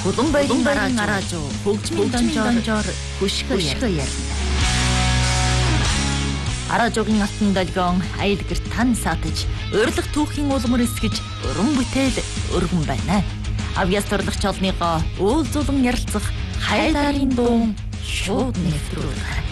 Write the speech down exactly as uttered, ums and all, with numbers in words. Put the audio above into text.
Улан баярын гарааж хөгжмийн донжоор хөшгөө ярина. Аражуугийн алтан долгион аял гэрт тань саатаж, урилга түүхийн улмар эсгэж уран бүтээл өргөн байна. Авьяас турлагч олныгоо уул зулан ярилцах хайлаарын дуун шууд нэвтрүүлэх.